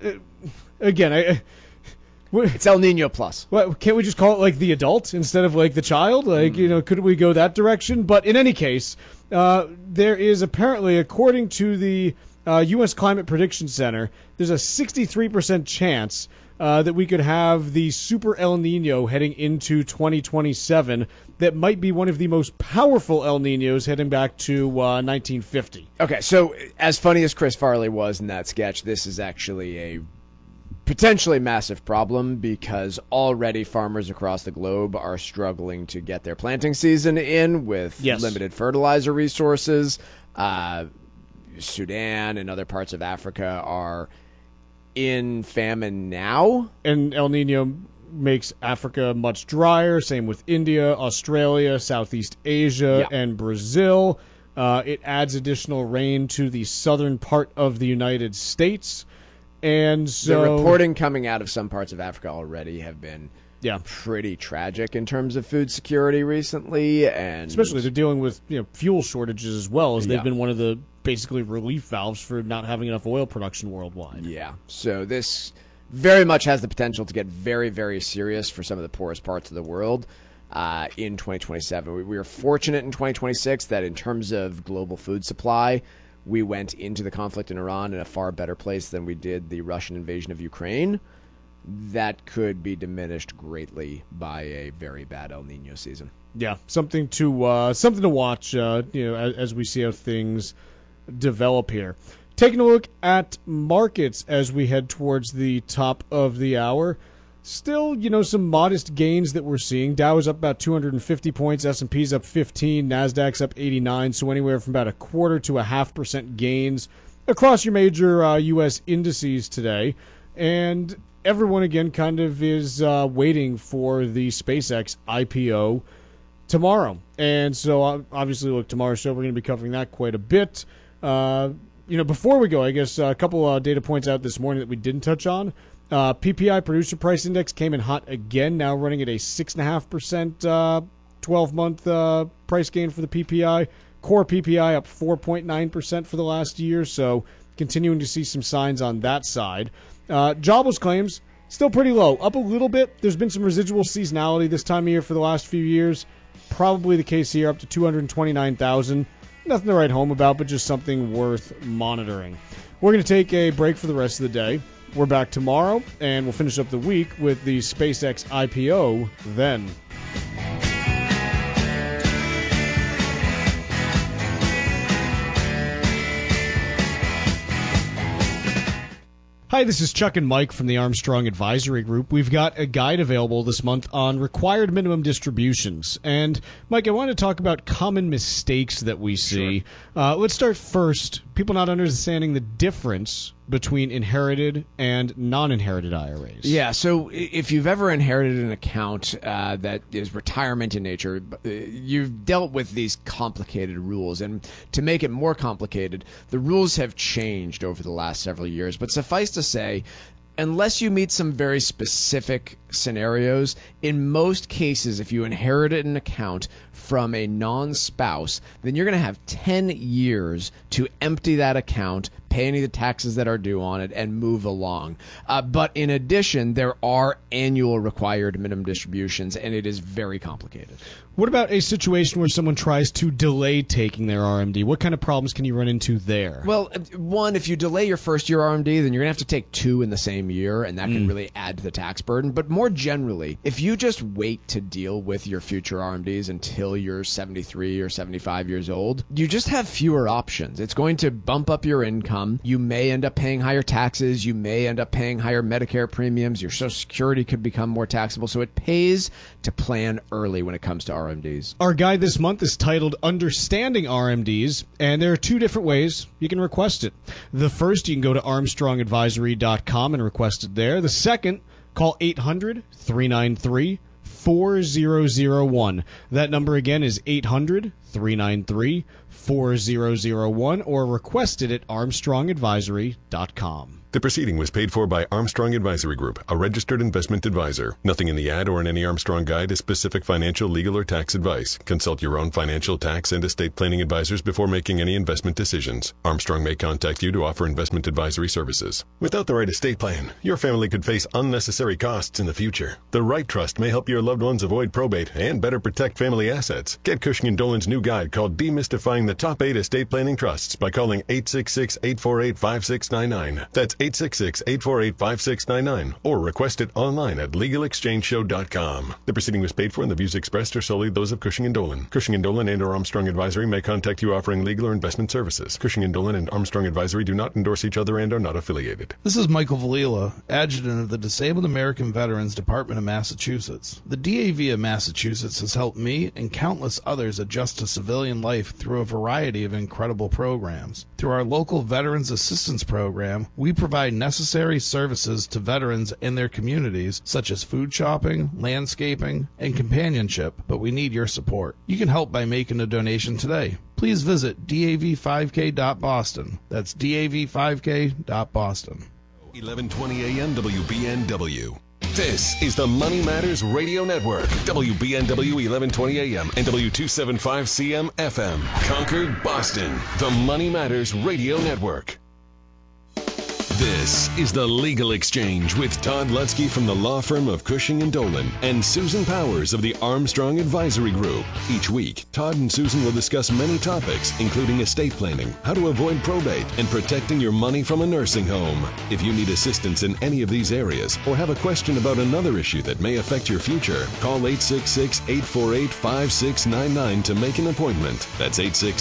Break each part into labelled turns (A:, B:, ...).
A: again,
B: it's El Nino plus.
A: What, can't we just call it like the adult instead of like the child? Like, could we go that direction? But in any case, there is apparently, according to the U.S. Climate Prediction Center, there's a 63% chance that we could have the Super El Nino heading into 2027 that might be one of the most powerful El Ninos heading back to 1950.
B: Okay, so as funny as Chris Farley was in that sketch, this is actually a potentially massive problem because already farmers across the globe are struggling to get their planting season in with limited fertilizer resources. Sudan and other parts of Africa are in famine now.
A: And El Nino makes Africa much drier. Same with India, Australia, Southeast Asia, and Brazil. It adds additional rain to the southern part of the United States. And so
B: the reporting coming out of some parts of Africa already have been pretty tragic in terms of food security recently, and
A: especially they're dealing with fuel shortages as well, as they've been one of the basically relief valves for not having enough oil production worldwide.
B: Yeah, so this very much has the potential to get very, very serious for some of the poorest parts of the world in 2027. We are fortunate in 2026 that in terms of global food supply, we went into the conflict in Iran in a far better place than we did the Russian invasion of Ukraine. That could be diminished greatly by a very bad El Nino season.
A: Yeah, something to watch. As we see how things develop here. Taking a look at markets as we head towards the top of the hour. Still, some modest gains that we're seeing. Dow is up about 250 points, S&P's up 15, Nasdaq's up 89, so anywhere from about 1/4 to 0.5% gains across your major U.S. indices today. And everyone, again, kind of is waiting for the SpaceX IPO tomorrow. And so, obviously, look, tomorrow's show, we're going to be covering that quite a bit. Before we go, I guess a couple data points out this morning that we didn't touch on. PPI Producer Price Index came in hot again, now running at a 6.5% 12-month price gain for the PPI. Core PPI up 4.9% for the last year, so continuing to see some signs on that side. Jobless claims, still pretty low, up a little bit. There's been some residual seasonality this time of year for the last few years. Probably the case here, up to 229,000. Nothing to write home about, but just something worth monitoring. We're going to take a break for the rest of the day. We're back tomorrow, and we'll finish up the week with the SpaceX IPO then. Hi, this is Chuck and Mike from the Armstrong Advisory Group. We've got a guide available this month on required minimum distributions. And, Mike, I want to talk about common mistakes that we see. Sure. Let's start first. People not understanding the difference between inherited and non-inherited IRAs.
B: Yeah, so if you've ever inherited an account that is retirement in nature, you've dealt with these complicated rules. And to make it more complicated, the rules have changed over the last several years. But suffice to say, unless you meet some very specific scenarios, in most cases, if you inherited an account from a non-spouse, then you're going to have 10 years to empty that account, pay any of the taxes that are due on it, and move along. But in addition, there are annual required minimum distributions, and it is very complicated.
A: What about a situation where someone tries to delay taking their RMD? What kind of problems can you run into there?
B: Well, one, if you delay your first year RMD, then you're going to have to take 2 in the same year, and that can really add to the tax burden. But more generally, if you just wait to deal with your future RMDs until you're 73 or 75 years old, you just have fewer options. It's going to bump up your income. You may end up paying higher taxes. You may end up paying higher Medicare premiums. Your Social Security could become more taxable. So it pays to plan early when it comes to RMDs.
A: Our guide this month is titled Understanding RMDs, and there are 2 different ways you can request it. The first, you can go to armstrongadvisory.com and request it there. The second, call 800-393-4001. That number again is 800-393-4001, or request it at armstrongadvisory.com.
C: The proceeding was paid for by Armstrong Advisory Group, a registered investment advisor. Nothing in the ad or in any Armstrong guide is specific financial, legal, or tax advice. Consult your own financial, tax, and estate planning advisors before making any investment decisions. Armstrong may contact you to offer investment advisory services. Without the right estate plan, your family could face unnecessary costs in the future. The right trust may help your loved ones avoid probate and better protect family assets. Get Cushing & Dolan's new guide called Demystifying the Top 8 Estate Planning Trusts by calling 866-848-5699. That's 866-848-5699, or request it online at LegalExchangeShow.com. The proceeding was paid for, and the views expressed are solely those of Cushing & Dolan. Cushing & Dolan and or Armstrong Advisory may contact you offering legal or investment services. Cushing & Dolan and Armstrong Advisory do not endorse each other and are not affiliated.
D: This is Michael Valila, Adjutant of the Disabled American Veterans Department of Massachusetts. The DAV of Massachusetts has helped me and countless others adjust to civilian life through a variety of incredible programs. Through our local Veterans Assistance Program, we provide necessary services to veterans and their communities, such as food shopping, landscaping, and companionship, but we need your support. You can help by making a donation today. Please visit dav5k.boston. That's dav5k.boston.
C: 1120 AM WBNW. This is the Money Matters Radio Network, WBNW 1120 AM and W275CM FM, Concord, Boston. The Money Matters Radio Network. This is the Legal Exchange with Todd Lutzke from the law firm of Cushing & Dolan and Susan Powers of the Armstrong Advisory Group. Each week, Todd and Susan will discuss many topics, including estate planning, how to avoid probate, and protecting your money from a nursing home. If you need assistance in any of these areas or have a question about another issue that may affect your future, call 866-848-5699 to make an appointment. That's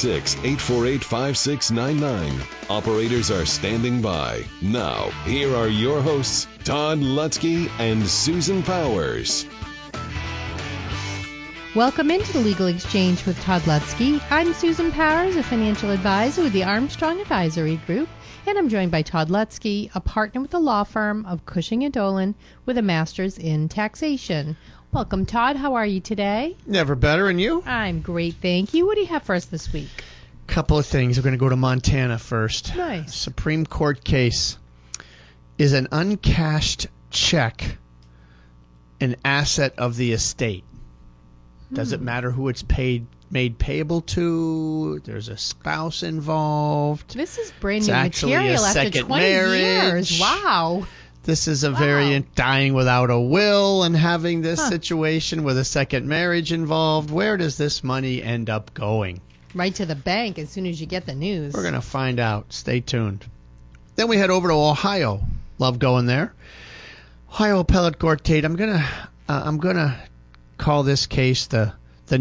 C: 866-848-5699. Operators are standing by. Now, here are your hosts, Todd Lutzke and Susan Powers.
E: Welcome into the Legal Exchange with Todd Lutzke. I'm Susan Powers, a financial advisor with the Armstrong Advisory Group, and I'm joined by Todd Lutzke, a partner with the law firm of Cushing & Dolan with a master's in taxation. Welcome, Todd. How are you today?
B: Never better, and you?
E: I'm great, thank you. What do you have for us this week?
B: Couple of things. We're going to go to Montana first.
E: Nice.
B: Supreme Court case. Is an uncashed check an asset of the estate? Does it matter who it's made payable to? There's a spouse involved.
E: This is brand new
B: actually
E: material
B: a
E: after
B: second
E: 20
B: marriage.
E: years. Wow.
B: This is a variant dying without a will and having this situation with a second marriage involved. Where does this money end up going?
E: Right to the bank as soon as you get the news.
B: We're going to find out. Stay tuned. Then we head over to Ohio. Love going there. Ohio Appellate Court, Tate. I'm gonna call this case the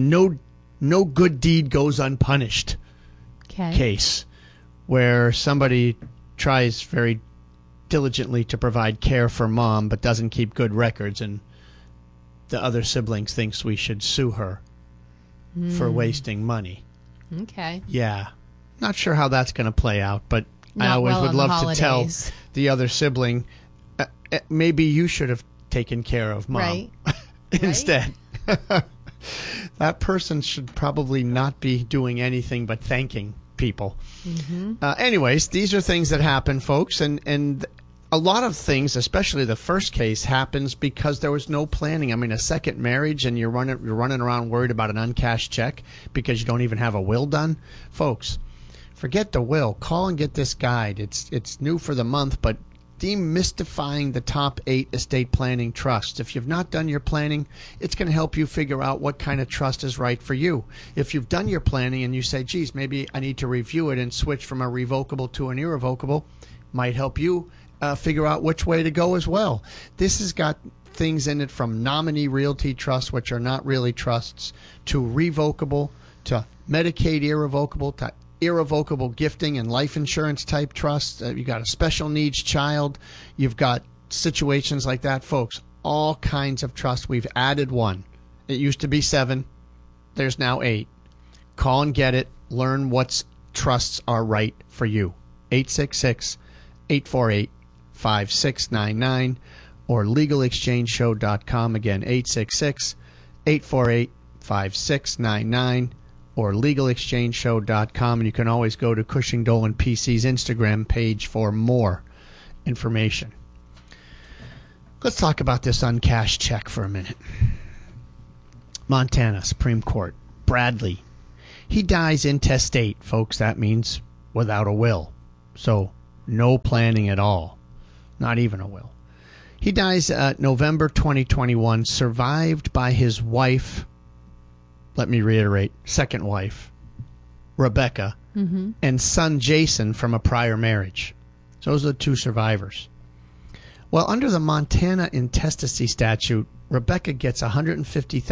B: no good deed goes unpunished case, where somebody tries very diligently to provide care for mom but doesn't keep good records, and the other siblings thinks we should sue her for wasting money.
E: Okay.
B: Yeah. Not sure how that's going to play out, but I always would love to tell the other sibling, maybe you should have taken care of mom instead. That person should probably not be doing anything but thanking people. Anyways, these are things that happen, folks, and a lot of things, especially the first case, happens because there was no planning. I mean, a second marriage and you're running around worried about an uncashed check because you don't even have a will done. Folks, forget the will. Call and get this guide. It's new for the month, but Demystifying the Top 8 Estate Planning Trusts. If you've not done your planning, it's going to help you figure out what kind of trust is right for you. If you've done your planning and you say, geez, maybe I need to review it and switch from a revocable to an irrevocable, might help you figure out which way to go as well. This has got things in it from nominee realty trusts, which are not really trusts, to revocable, to Medicaid irrevocable, to irrevocable gifting and life insurance type trusts. You've got a special needs child. You've got situations like that, folks. All kinds of trusts. We've added one. It used to be 7. There's now 8. Call and get it. Learn what trusts are right for you. 866-848-5699 or LegalExchangeShow.com. Again, 866-848-5699. or LegalExchangeShow.com, and you can always go to Cushing Dolan PC's Instagram page for more.
F: information. Let's talk about this uncashed check for a minute. Montana Supreme Court. Bradley. He dies intestate, folks. That means without a will. So no planning at all. Not even a will. He dies November 2021, survived by his wife, let me reiterate, second wife, Rebecca, and son Jason from a prior marriage. So those are the two survivors. Well, under the Montana intestacy statute, Rebecca gets $150,000